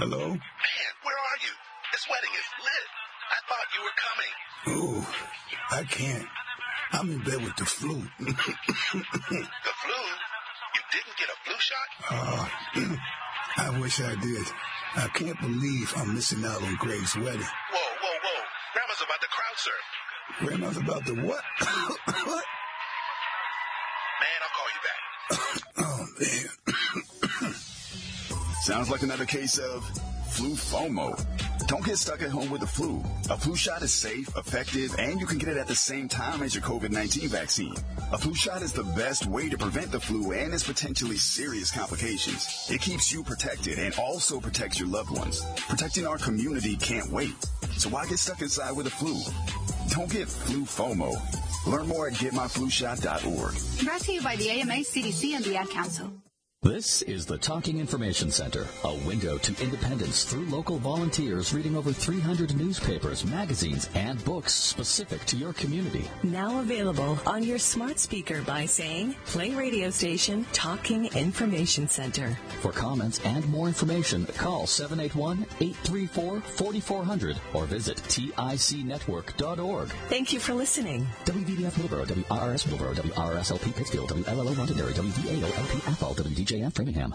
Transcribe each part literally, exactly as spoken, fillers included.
Hello? Man, where are you? This wedding is lit. I thought you were coming. Oh, I can't. I'm in bed with the flu. The flu? You didn't get a flu shot? Uh, I wish I did. I can't believe I'm missing out on Greg's wedding. Whoa, whoa, whoa. Grandma's about to crowd surf. Grandma's about to what? What? Man, I'll call you back. Oh, man. Sounds like another case of flu FOMO. Don't get stuck at home with the flu. A flu shot is safe, effective, and you can get it at the same time as your COVID nineteen vaccine. A flu shot is the best way to prevent the flu and its potentially serious complications. It keeps you protected and also protects your loved ones. Protecting our community can't wait. So why get stuck inside with the flu? Don't get flu FOMO. Learn more at get my flu shot dot org. Brought to you by the A M A, C D C, and the Ad Council. This is the Talking Information Center, a window to independence through local volunteers reading over three hundred newspapers, magazines, and books specific to your community. Now available on your smart speaker by saying, play radio station Talking Information Center. For comments and more information, call seven eight one, eight three four, four four zero zero or visit tic network dot org. Thank you for listening. W V D F Middleborough, W R R S Middleborough, W R R S L P Pittsfield, W L L O Londonderry, W V A O L P Athol, W D J F Framingham.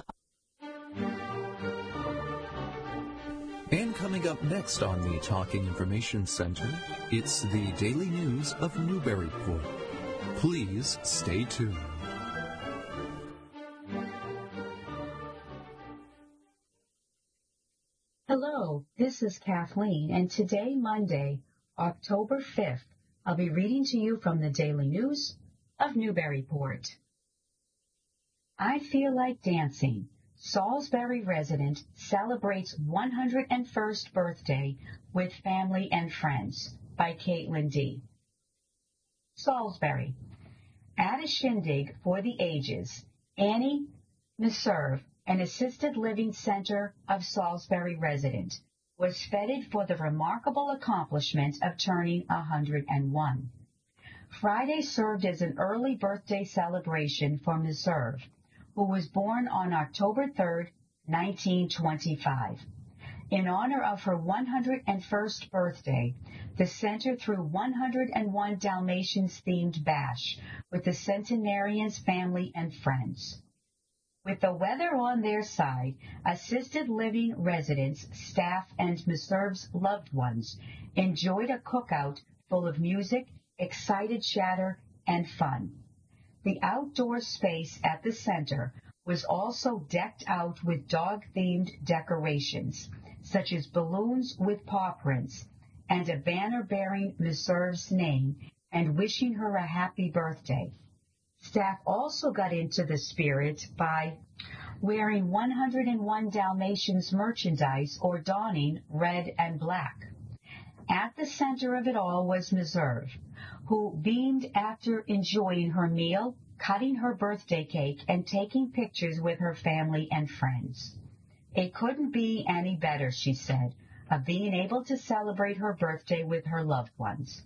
And coming up next on the Talking Information Center, it's the daily news of Newburyport. Please stay tuned. Hello, this is Kathleen, and today, Monday, October fifth, I'll be reading to you from the Daily News of Newburyport. I feel like dancing. Salisbury resident celebrates one hundred first birthday with family and friends by Caitlin D. Salisbury. At a shindig for the ages, Annie Meserve, an assisted living center of Salisbury resident, was feted for the remarkable accomplishment of turning one hundred one. Friday served as an early birthday celebration for Meserve, who was born on October third, nineteen twenty-five. In honor of her one hundred first birthday, the center threw one hundred one Dalmatians-themed bash with the centenarian's family and friends. With the weather on their side, assisted living residents, staff, and Meserve's loved ones enjoyed a cookout full of music, excited chatter, and fun. The outdoor space at the center was also decked out with dog-themed decorations, such as balloons with paw prints, and a banner bearing Meserve's name and wishing her a happy birthday. Staff also got into the spirit by wearing one hundred one Dalmatians merchandise or donning red and black. At the center of it all was Meserve, who beamed after enjoying her meal, cutting her birthday cake, and taking pictures with her family and friends. It couldn't be any better, she said, of being able to celebrate her birthday with her loved ones.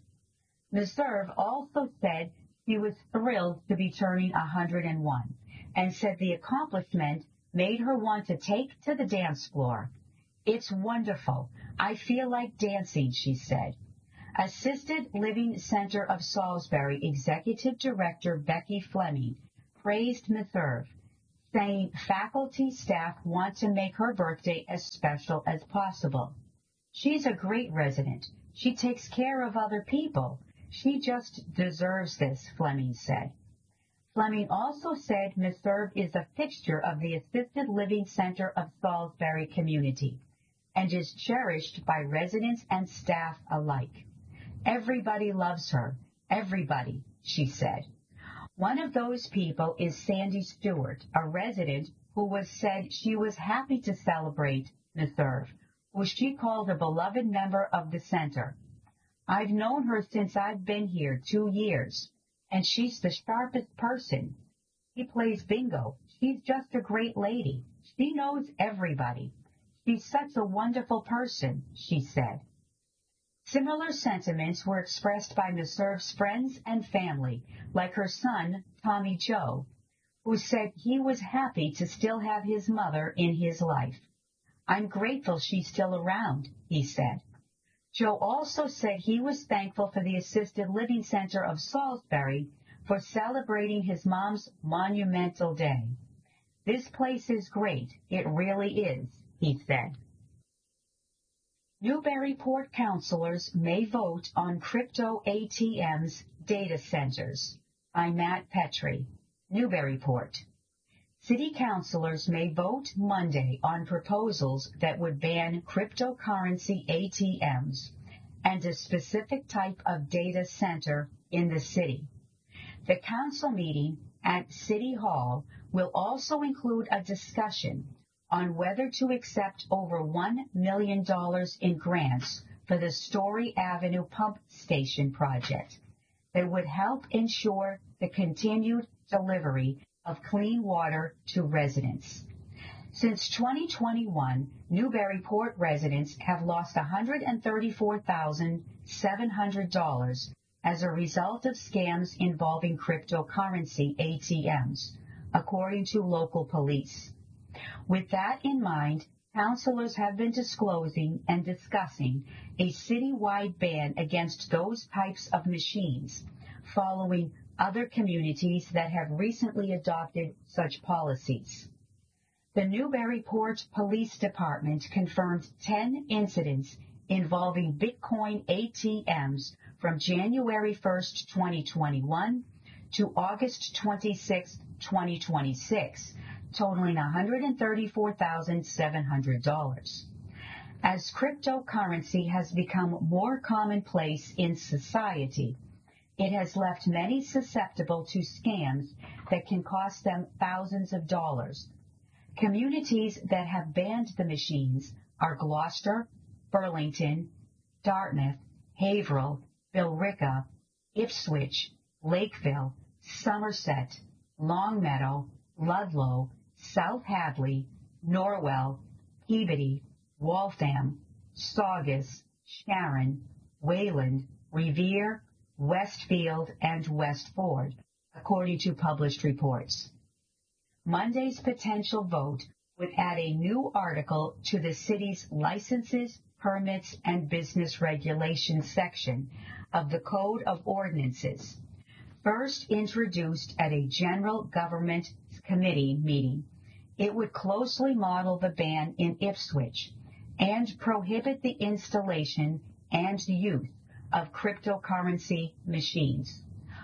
Meserve also said she was thrilled to be turning one hundred one, and said the accomplishment made her want to take to the dance floor. It's wonderful. I feel like dancing, she said. Assisted Living Center of Salisbury Executive Director Becky Fleming praised Meserve, saying faculty staff want to make her birthday as special as possible. She's a great resident. She takes care of other people. She just deserves this, Fleming said. Fleming also said Meserve is a fixture of the Assisted Living Center of Salisbury community and is cherished by residents and staff alike. Everybody loves her. Everybody, she said. One of those people is Sandy Stewart, a resident who was said she was happy to celebrate Meserve, who she called a beloved member of the center. I've known her since I've been here two years, and she's the sharpest person. She plays bingo. She's just a great lady. She knows everybody. She's such a wonderful person, she said. Similar sentiments were expressed by Meserve's friends and family, like her son, Tommy Joe, who said he was happy to still have his mother in his life. I'm grateful she's still around, he said. Joe also said he was thankful for the Assisted Living Center of Salisbury for celebrating his mom's monumental day. This place is great. It really is, he said. Newburyport councilors may vote on crypto A T Ms data centers by Matt Petrie, Newburyport. City councilors may vote Monday on proposals that would ban cryptocurrency A T Ms and a specific type of data center in the city. The council meeting at City Hall will also include a discussion on whether to accept over one million dollars in grants for the Story Avenue Pump Station project that would help ensure the continued delivery of clean water to residents. Since twenty twenty-one, Newburyport residents have lost one hundred thirty-four thousand seven hundred dollars as a result of scams involving cryptocurrency A T Ms, according to local police. With that in mind, councilors have been disclosing and discussing a citywide ban against those types of machines, following other communities that have recently adopted such policies. The Newburyport Police Department confirmed ten incidents involving Bitcoin A T Ms from January first, twenty twenty-one to August twenty-sixth, twenty twenty-six, totaling one hundred thirty-four thousand seven hundred dollars. As cryptocurrency has become more commonplace in society, it has left many susceptible to scams that can cost them thousands of dollars. Communities that have banned the machines are Gloucester, Burlington, Dartmouth, Haverhill, Billerica, Ipswich, Lakeville, Somerset, Longmeadow, Ludlow, South Hadley, Norwell, Peabody, Waltham, Saugus, Sharon, Wayland, Revere, Westfield, and Westford, according to published reports. Monday's potential vote would add a new article to the city's licenses, permits, and business regulations section of the Code of Ordinances, first introduced at a General Government Committee meeting. It would closely model the ban in Ipswich and prohibit the installation and use of cryptocurrency machines.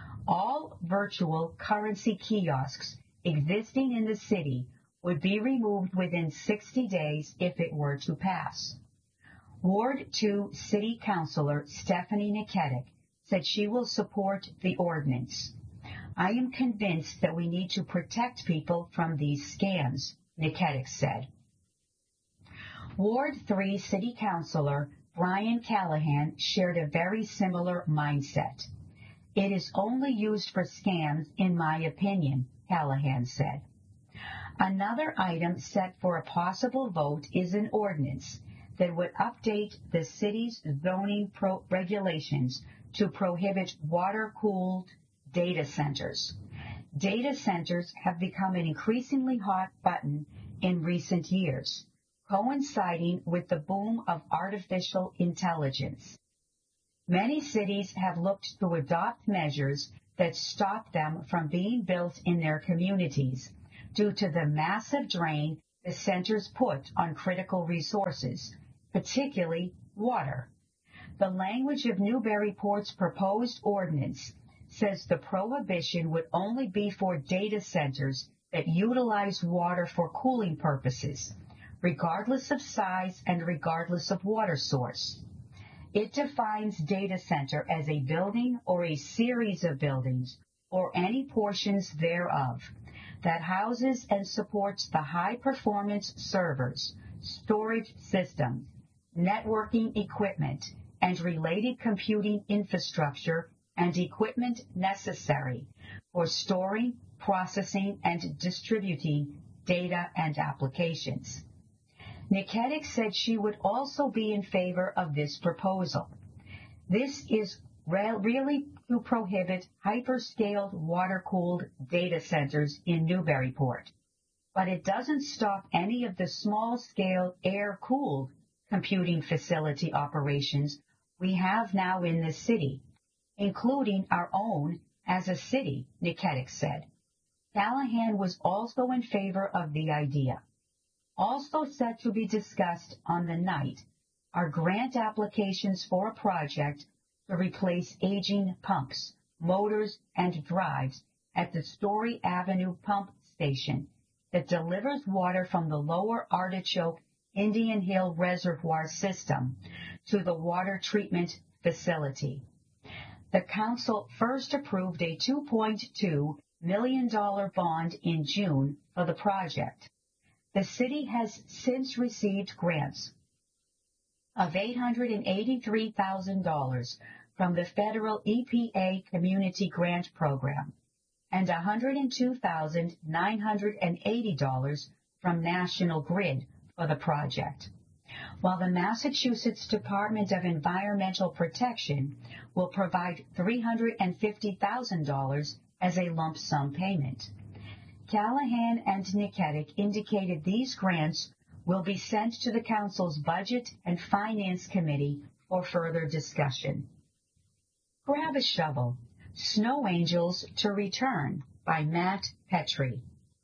All virtual currency kiosks existing in the city would be removed within sixty days if it were to pass. Ward two City Councilor Stephanie Niketic said she will support the ordinance. I am convinced that we need to protect people from these scams, Niketic said. Ward three City Councilor Brian Callahan shared a very similar mindset. It is only used for scams, in my opinion, Callahan said. Another item set for a possible vote is an ordinance that would update the city's zoning pro- regulations to prohibit water-cooled data centers. Data centers have become an increasingly hot button in recent years, coinciding with the boom of artificial intelligence. Many cities have looked to adopt measures that stop them from being built in their communities due to the massive drain the centers put on critical resources, particularly water. The language of Newburyport's proposed ordinance says the prohibition would only be for data centers that utilize water for cooling purposes, regardless of size and regardless of water source. It defines data center as a building or a series of buildings or any portions thereof that houses and supports the high-performance servers, storage systems, networking equipment, and related computing infrastructure and equipment necessary for storing, processing, and distributing data and applications. Niketic said she would also be in favor of this proposal. This is re- really to prohibit hyperscaled water-cooled data centers in Newburyport. but it doesn't stop any of the small-scale air-cooled computing facility operations we have now in the city, including our own as a city, Nikedic said. Callahan was also in favor of the idea. Also set to be discussed on the night are grant applications for a project to replace aging pumps, motors, and drives at the Story Avenue pump station that delivers water from the Lower Artichoke Indian Hill Reservoir system to the water treatment facility. The council first approved a two point two million dollars bond in June for the project. The city has since received grants of eight hundred eighty-three thousand dollars from the federal E P A Community Grant Program and one hundred two thousand nine hundred eighty dollars from National Grid for the project, while the Massachusetts Department of Environmental Protection will provide three hundred fifty thousand dollars as a lump sum payment. Callahan and Nikedic indicated these grants will be sent to the Council's Budget and Finance Committee for further discussion. Grab a Shovel, Snow Angels to Return by Matt Petrie.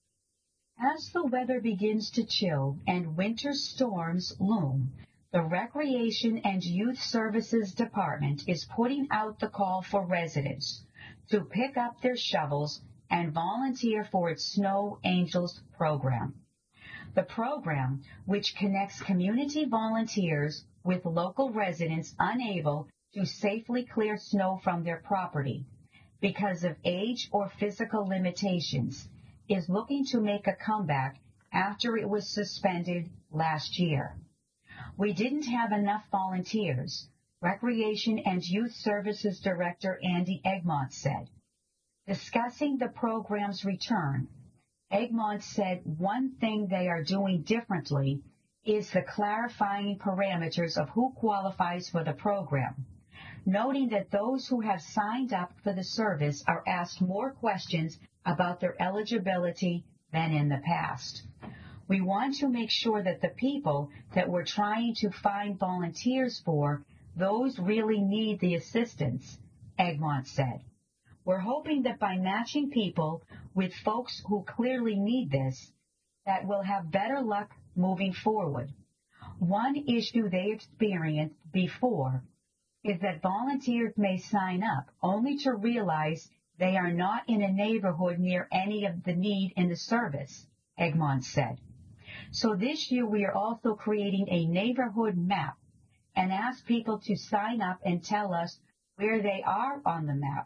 As the weather begins to chill and winter storms loom, the Recreation and Youth Services Department is putting out the call for residents to pick up their shovels and volunteer for its Snow Angels program. The program, which connects community volunteers with local residents unable to safely clear snow from their property because of age or physical limitations, is looking to make a comeback after it was suspended last year. We didn't have enough volunteers, Recreation and Youth Services Director Andy Egmont said. Discussing the program's return, Egmont said one thing they are doing differently is the clarifying parameters of who qualifies for the program, noting that those who have signed up for the service are asked more questions about their eligibility than in the past. We want to make sure that the people that we're trying to find volunteers for, those really need the assistance, Egmont said. We're hoping that by matching people with folks who clearly need this, that we'll have better luck moving forward. One issue they experienced before is that volunteers may sign up only to realize they are not in a neighborhood near any of the need in the service, Egmont said. So this year we are also creating a neighborhood map and ask people to sign up and tell us where they are on the map,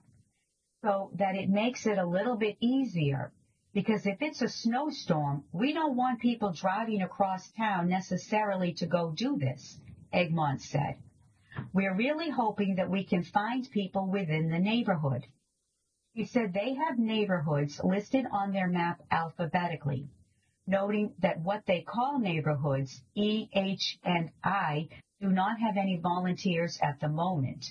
so that it makes it a little bit easier, because if it's a snowstorm, we don't want people driving across town necessarily to go do this, Egmont said. We're really hoping that we can find people within the neighborhood. He said they have neighborhoods listed on their map alphabetically, noting that what they call neighborhoods, E, H, and I, do not have any volunteers at the moment.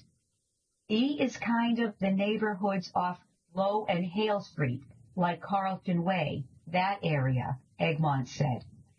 E is kind of the neighborhoods off Low and Hale Street, like Carlton Way, that area, Egmont said.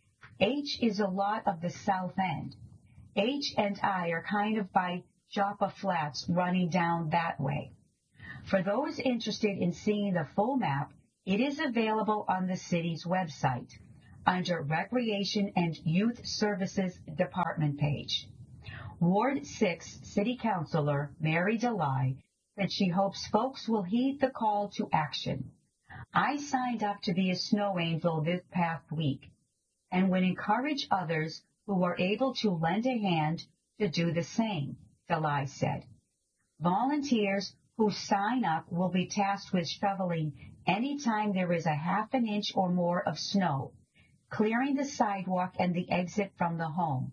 H is a lot of the south end. H and I are kind of by Joppa Flats running down that way. For those interested in seeing the full map, it is available on the city's website under Recreation and Youth Services Department page. Ward six City Councilor Mary DeLye said she hopes folks will heed the call to action. I signed up to be a snow angel this past week and would encourage others who are able to lend a hand to do the same, DeLye said. Volunteers who sign up will be tasked with shoveling anytime there is a half an inch or more of snow, clearing the sidewalk and the exit from the home.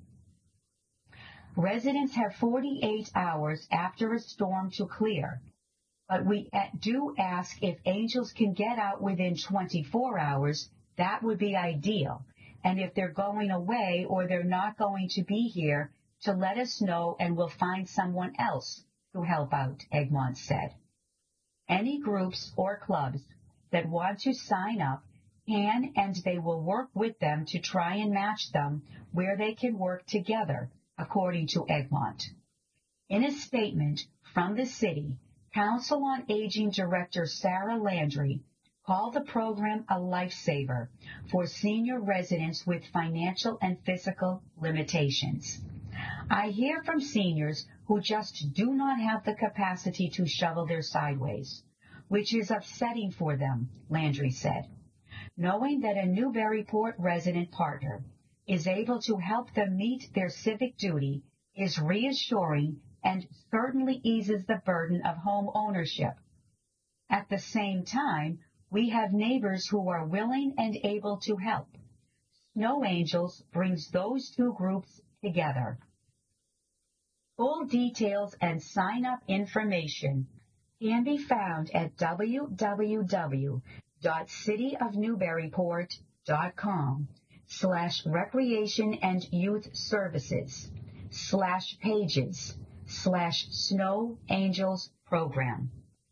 Residents have forty-eight hours after a storm to clear, but we do ask if angels can get out within twenty-four hours. That would be ideal. And if they're going away or they're not going to be here, to let us know and we'll find someone else to help out, Egmont said. Any groups or clubs that want to sign up can and they will work with them to try and match them where they can work together, according to Egmont. In a statement from the city, Council on Aging Director Sarah Landry called the program a lifesaver for senior residents with financial and physical limitations. I hear from seniors who just do not have the capacity to shovel their sideways, which is upsetting for them, Landry said. Knowing that a Newburyport resident partner is able to help them meet their civic duty is reassuring and certainly eases the burden of home ownership. At the same time, we have neighbors who are willing and able to help. Snow Angels brings those two groups together. Full details and sign-up information can be found at w w w dot city of newburyport dot com slash recreation and youth services slash pages slash Snow Angels program.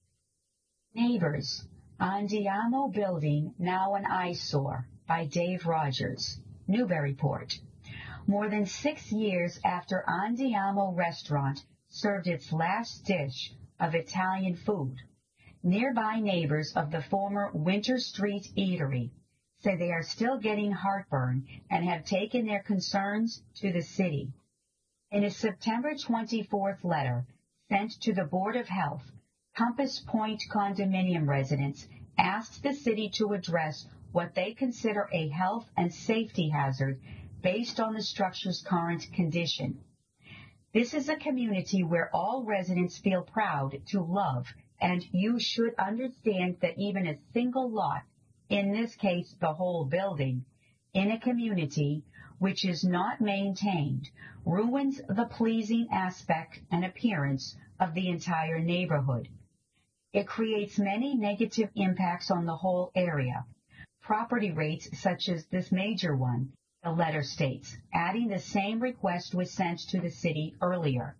Neighbors, Andiamo Building now an eyesore by Dave Rogers, Newburyport. More than six years after Andiamo Restaurant served its last dish of Italian food, nearby neighbors of the former Winter Street Eatery say they are still getting heartburn and have taken their concerns to the city. In a September twenty-fourth letter sent to the Board of Health, Compass Point condominium residents asked the city to address what they consider a health and safety hazard based on the structure's current condition. This is a community where all residents feel proud to love, and you should understand that even a single lot, in this case the whole building, in a community which is not maintained, ruins the pleasing aspect and appearance of the entire neighborhood. It creates many negative impacts on the whole area. Property rates such as this major one, the letter states, adding the same request was sent to the city earlier.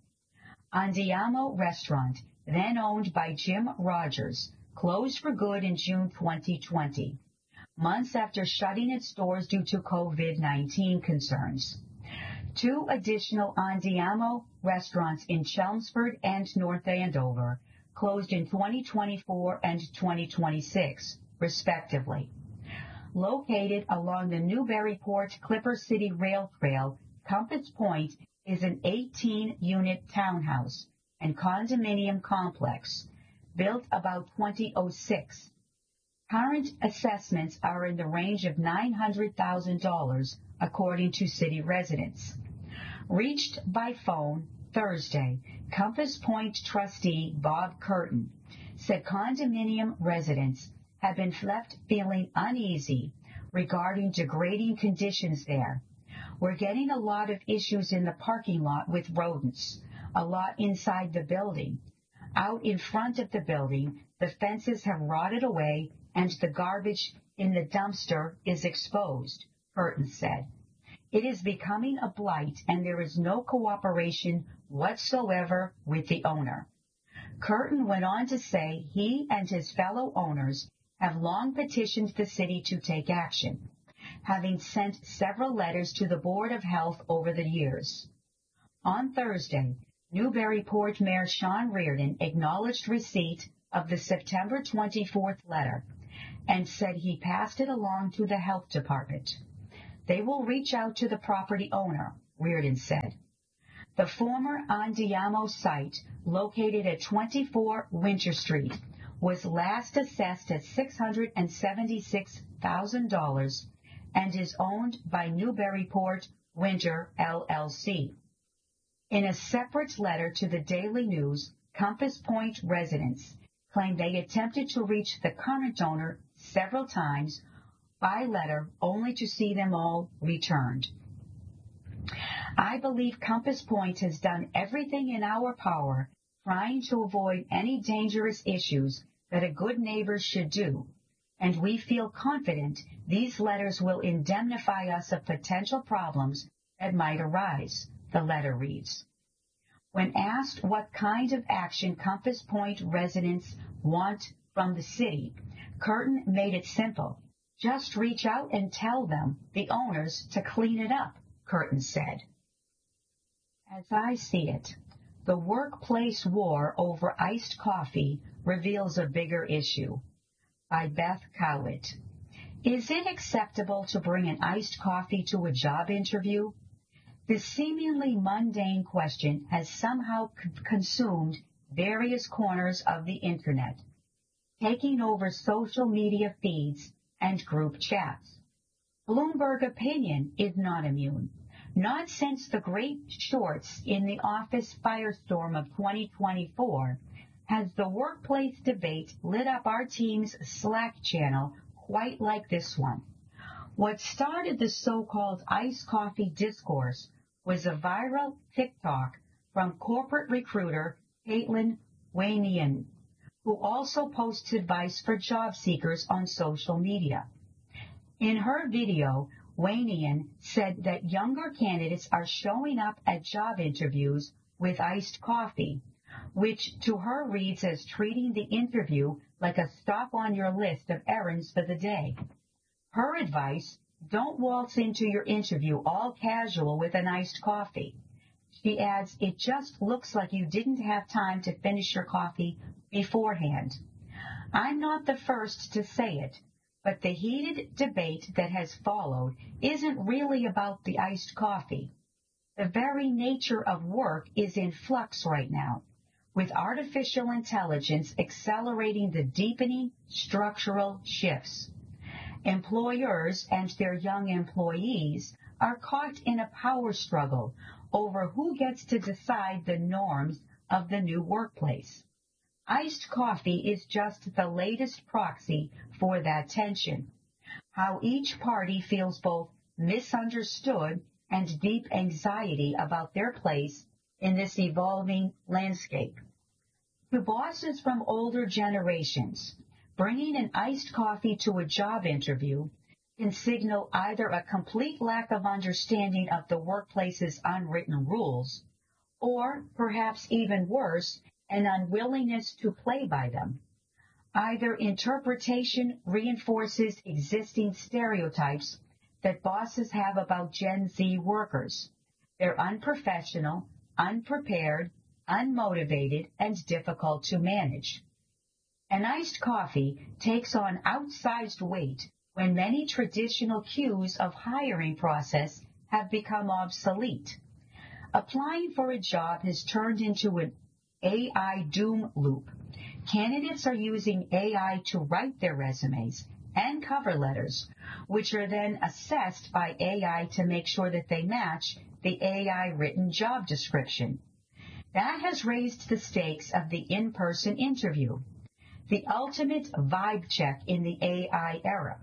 Andiamo Restaurant, then owned by Jim Rogers, closed for good in June twenty twenty, months after shutting its doors due to COVID nineteen concerns. Two additional Andiamo restaurants in Chelmsford and North Andover closed in twenty twenty-four and twenty twenty-six, respectively. Located along the Newburyport Clipper City Rail Trail, Compass Point is an eighteen-unit townhouse and condominium complex built about twenty oh six. Current assessments are in the range of nine hundred thousand dollars, according to city residents. Reached by phone Thursday, Compass Point trustee Bob Curtin said condominium residents have been left feeling uneasy regarding degrading conditions there. We're getting a lot of issues in the parking lot with rodents, a lot inside the building. Out in front of the building, the fences have rotted away and the garbage in the dumpster is exposed, Curtin said. It is becoming a blight and there is no cooperation whatsoever with the owner. Curtin went on to say he and his fellow owners have long petitioned the city to take action, having sent several letters to the Board of Health over the years. On Thursday, Newburyport Mayor Sean Reardon acknowledged receipt of the September twenty-fourth letter and said he passed it along to the health department. They will reach out to the property owner, Reardon said. The former Andiamo site, located at twenty-four Winter Street, was last assessed at six hundred seventy-six thousand dollars and is owned by Newburyport Winter, L L C. In a separate letter to the Daily News, Compass Point residents claimed they attempted to reach the current owner several times by letter only to see them all returned. I believe Compass Point has done everything in our power trying to avoid any dangerous issues that a good neighbor should do, and we feel confident these letters will indemnify us of potential problems that might arise, the letter reads. When asked what kind of action Compass Point residents want from the city, Curtin made it simple, Just reach out and tell them, the owners, to clean it up, Curtin said. As I see it, the workplace war over iced coffee reveals a bigger issue. By Beth Cowett. Is it acceptable to bring an iced coffee to a job interview? This seemingly mundane question has somehow c- consumed various corners of the Internet, taking over social media feeds and group chats. Bloomberg Opinion is not immune. Not since the great shorts in the office firestorm of twenty twenty-four has the workplace debate lit up our team's Slack channel quite like this one. What started the so-called iced coffee discourse was a viral TikTok from corporate recruiter Caitlin Wanian, who also posts advice for job seekers on social media. In her video, Wanian said that younger candidates are showing up at job interviews with iced coffee, which to her reads as treating the interview like a stop on your list of errands for the day. Her advice, don't waltz into your interview all casual with an iced coffee. She adds, it just looks like you didn't have time to finish your coffee beforehand. I'm not the first to say it, but the heated debate that has followed isn't really about the iced coffee. The very nature of work is in flux right now, with artificial intelligence accelerating the deepening structural shifts. Employers and their young employees are caught in a power struggle over who gets to decide the norms of the new workplace. Iced coffee is just the latest proxy for that tension. How each party feels both misunderstood and deep anxiety about their place in this evolving landscape. To bosses from older generations, bringing an iced coffee to a job interview can signal either a complete lack of understanding of the workplace's unwritten rules, or perhaps even worse, an unwillingness to play by them. Either interpretation reinforces existing stereotypes that bosses have about Gen Z workers. They're unprofessional, unprepared, unmotivated, and difficult to manage. An iced coffee takes on outsized weight when many traditional cues of hiring process have become obsolete. Applying for a job has turned into an A I doom loop. Candidates are using A I to write their resumes and cover letters, which are then assessed by A I to make sure that they match the A I-written job description. That has raised the stakes of the in-person interview, the ultimate vibe check in the A I era.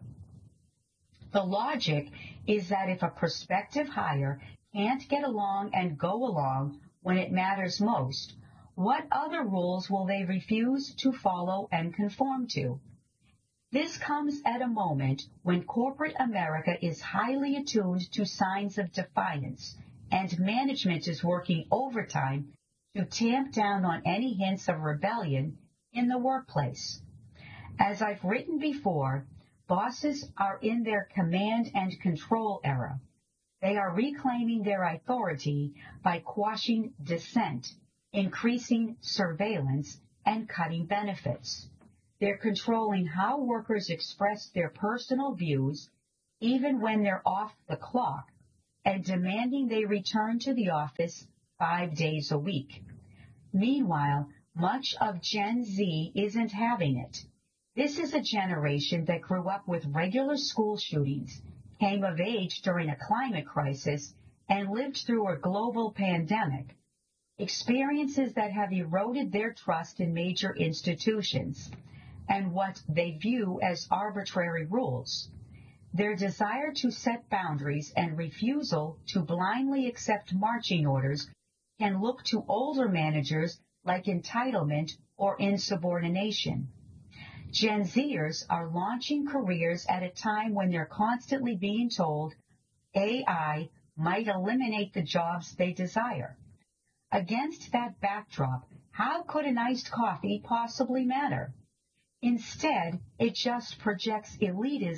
The logic is that if a prospective hire can't get along and go along when it matters most, what other rules will they refuse to follow and conform to? This comes at a moment when corporate America is highly attuned to signs of defiance, and management is working overtime to tamp down on any hints of rebellion in the workplace. As I've written before, bosses are in their command and control era. They are reclaiming their authority by quashing dissent, increasing surveillance, and cutting benefits. They're controlling how workers express their personal views, even when they're off the clock, and demanding they return to the office five days a week. Meanwhile, much of Gen Z isn't having it. This is a generation that grew up with regular school shootings, came of age during a climate crisis, and lived through a global pandemic, experiences that have eroded their trust in major institutions and what they view as arbitrary rules. Their desire to set boundaries and refusal to blindly accept marching orders can look to older managers like entitlement or insubordination. Gen Zers are launching careers at a time when they're constantly being told A I might eliminate the jobs they desire. Against that backdrop, how could an iced coffee possibly matter? Instead, it just projects elitism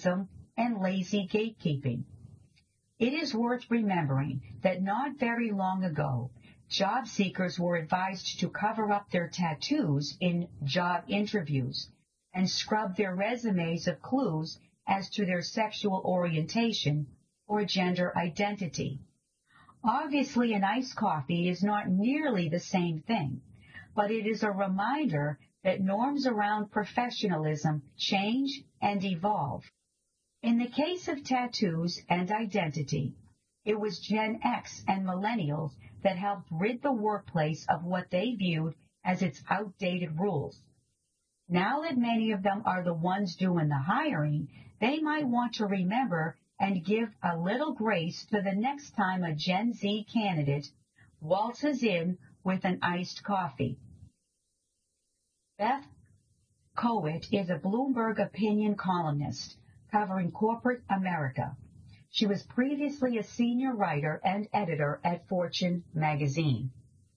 and lazy gatekeeping. It is worth remembering that not very long ago, job seekers were advised to cover up their tattoos in job interviews and scrub their resumes of clues as to their sexual orientation or gender identity. Obviously, an iced coffee is not nearly the same thing, but it is a reminder that norms around professionalism change and evolve. In the case of tattoos and identity, it was Gen X and millennials that helped rid the workplace of what they viewed as its outdated rules. Now that many of them are the ones doing the hiring, they might want to remember and give a little grace to the next time a Gen Z candidate waltzes in with an iced coffee. Beth Kowit is a Bloomberg opinion columnist covering corporate America. She was previously a senior writer and editor at Fortune magazine.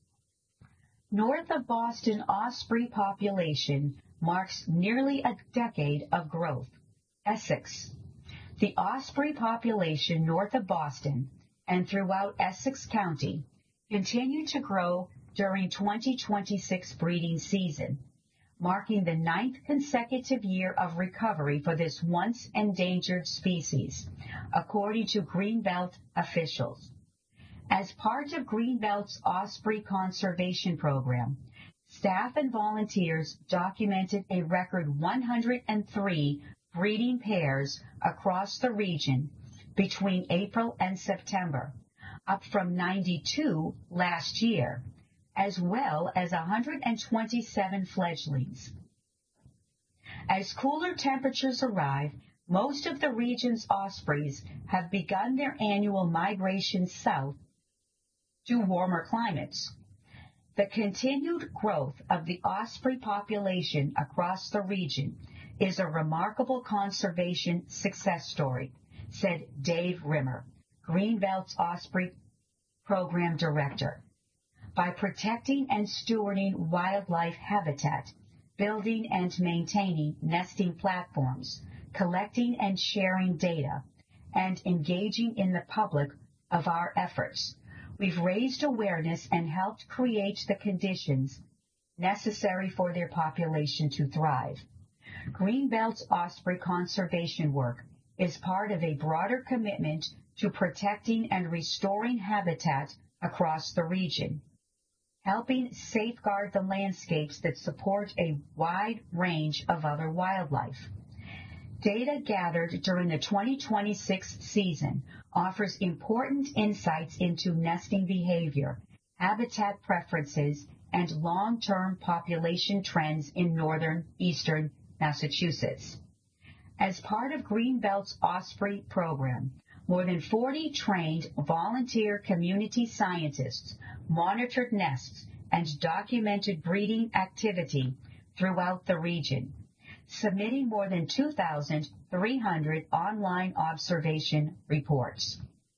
North of Boston osprey population marks nearly a decade of growth. Essex. The osprey population north of Boston and throughout Essex County continued to grow during twenty twenty-six breeding season, marking the ninth consecutive year of recovery for this once endangered species, according to Greenbelt officials. As part of Greenbelt's Osprey Conservation Program, staff and volunteers documented a record one hundred three breeding pairs across the region between April and September, up from ninety-two last year, as well as one hundred twenty-seven fledglings. As cooler temperatures arrive, most of the region's ospreys have begun their annual migration south to warmer climates. The continued growth of the osprey population across the region is a remarkable conservation success story, said Dave Rimmer, Greenbelt's Osprey Program Director. By protecting and stewarding wildlife habitat, building and maintaining nesting platforms, collecting and sharing data, and engaging in the public of our efforts, we've raised awareness and helped create the conditions necessary for their population to thrive. Greenbelt's osprey conservation work is part of a broader commitment to protecting and restoring habitat across the region, helping safeguard the landscapes that support a wide range of other wildlife. Data gathered during the twenty twenty-six season offers important insights into nesting behavior, habitat preferences, and long-term population trends in northern eastern Massachusetts. As part of Greenbelt's Osprey program, more than forty trained volunteer community scientists monitored nests and documented breeding activity throughout the region, submitting more than two thousand three hundred online observation reports.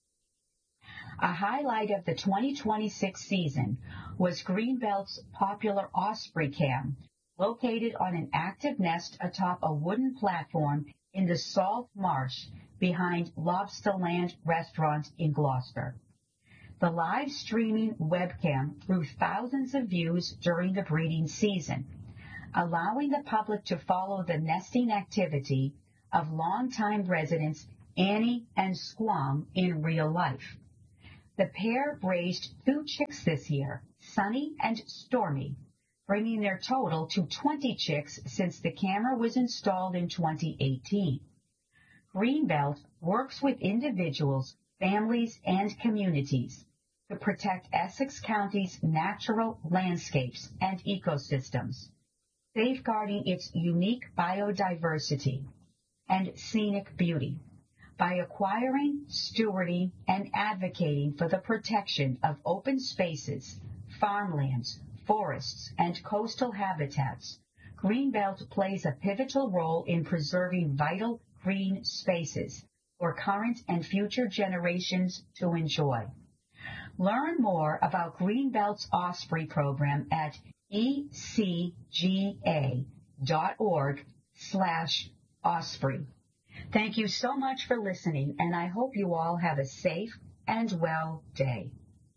A highlight of the twenty twenty-six season was Greenbelt's popular Osprey Cam, located on an active nest atop a wooden platform in the salt marsh behind Lobsterland Restaurant in Gloucester. The live streaming webcam drew thousands of views during the breeding season, allowing the public to follow the nesting activity of longtime residents Annie and Squam in real life. The pair raised two chicks this year, Sunny and Stormy, bringing their total to twenty chicks since the camera was installed in twenty eighteen. Greenbelt works with individuals, families, and communities to protect Essex County's natural landscapes and ecosystems, safeguarding its unique biodiversity and scenic beauty by acquiring, stewarding, and advocating for the protection of open spaces, farmlands, forests, and coastal habitats. Greenbelt plays a pivotal role in preserving vital green spaces for current and future generations to enjoy. Learn more about Greenbelt's Osprey program at e c g a dot org slash osprey. Thank you so much for listening, and I hope you all have a safe and well day.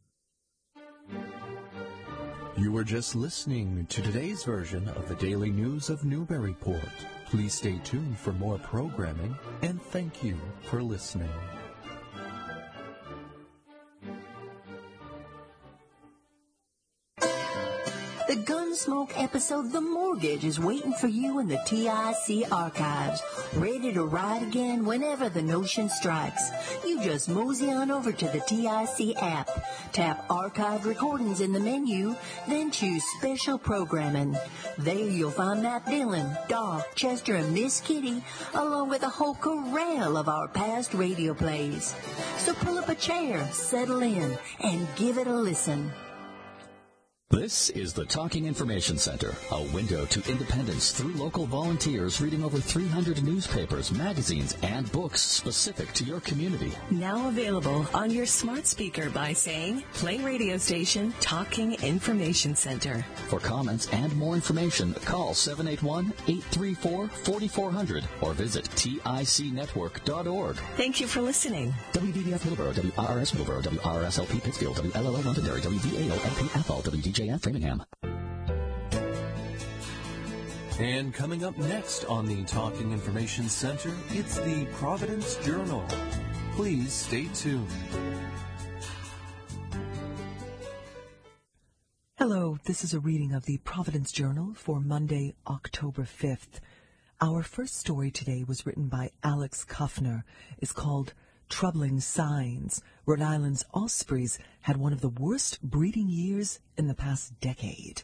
You were just listening to today's version of the Daily News of Newburyport. Please stay tuned for more programming, and thank you for listening. The Gunsmoke episode The Mortgage is waiting for you in the T I C archives, ready to ride again whenever the notion strikes. You just mosey on over to the T I C app, tap Archived Recordings in the menu, then choose Special Programming. There you'll find Matt Dillon, Doc, Chester, and Miss Kitty, along with a whole corral of our past radio plays. So pull up a chair, settle in, and give it a listen. This is the Talking Information Center, a window to independence through local volunteers reading over three hundred newspapers, magazines, and books specific to your community. Now available on your smart speaker by saying, play radio station Talking Information Center. For comments and more information, call seven eight one, eight three four, four four zero zero or visit tic network dot org. Thank you for listening. W D D F Middleborough, W R R S Middleborough, W R R S L P Pittsfield, W L L O Londonderry, W V A O L P F L, W D J F Framingham. And coming up next on the Talking Information Center, it's the Providence Journal. Please stay tuned. Hello, this is a reading of the Providence Journal for Monday, October fifth. Our first story today was written by Alex Kuffner. It's called Troubling Signs. Rhode Island's ospreys had one of the worst breeding years in the past decade.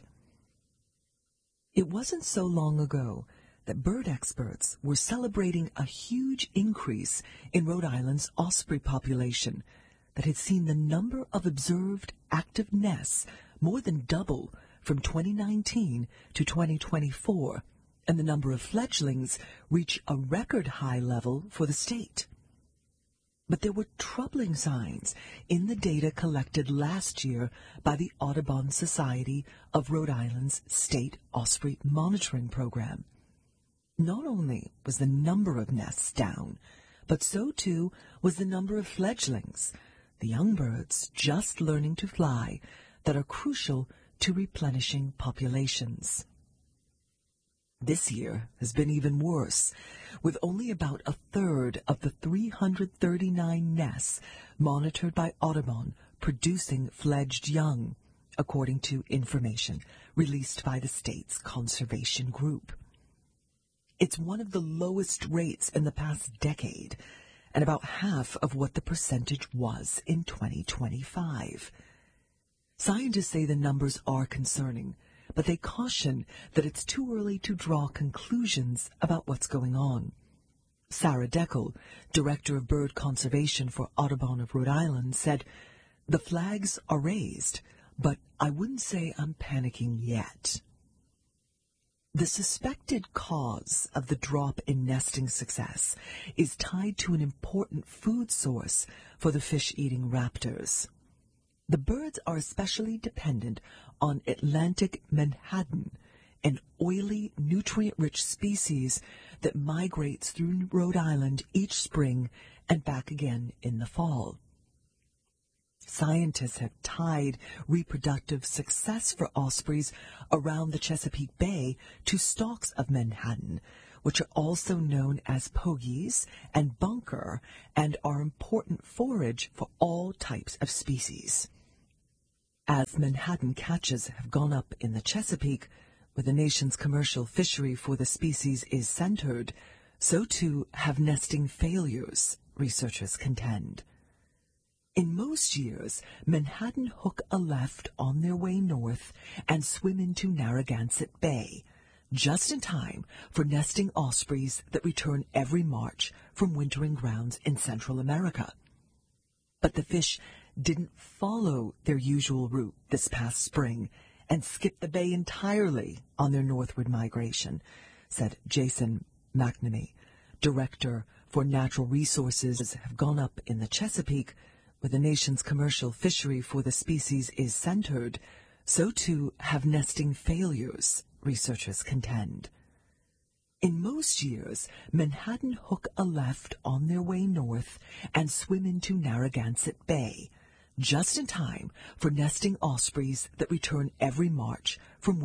It wasn't so long ago that bird experts were celebrating a huge increase in Rhode Island's osprey population that had seen the number of observed active nests more than double from twenty nineteen to twenty twenty-four, and the number of fledglings reach a record high level for the state. But there were troubling signs in the data collected last year by the Audubon Society of Rhode Island's State Osprey Monitoring Program. Not only was the number of nests down, but so too was the number of fledglings, the young birds just learning to fly, that are crucial to replenishing populations. This year has been even worse, with only about a third of the three hundred thirty-nine nests monitored by Audubon producing fledged young, according to information released by the state's conservation group. It's one of the lowest rates in the past decade, and about half of what the percentage was in twenty twenty-five. Scientists say the numbers are concerning, but they caution that it's too early to draw conclusions about what's going on. Sarah Deckel, Director of Bird Conservation for Audubon of Rhode Island, said, "The flags are raised, but I wouldn't say I'm panicking yet." The suspected cause of the drop in nesting success is tied to an important food source for the fish-eating raptors. The birds are especially dependent on Atlantic menhaden, an oily, nutrient-rich species that migrates through Rhode Island each spring and back again in the fall. Scientists have tied reproductive success for ospreys around the Chesapeake Bay to stalks of menhaden, which are also known as pogies and bunker and are important forage for all types of species. As menhaden catches have gone up in the Chesapeake, where the nation's commercial fishery for the species is centered, so too have nesting failures, researchers contend. In most years, menhaden hook a left on their way north and swim into Narragansett Bay, just in time for nesting ospreys that return every March from wintering grounds in Central America. But the fish didn't follow their usual route this past spring and skipped the bay entirely on their northward migration, said Jason McNamee, Director for Natural Resources have gone up in the Chesapeake, where the nation's commercial fishery for the species is centered, so too have nesting failures, researchers contend. In most years, Manhattan hook a left on their way north and swim into Narragansett Bay, just in time for nesting ospreys that return every March from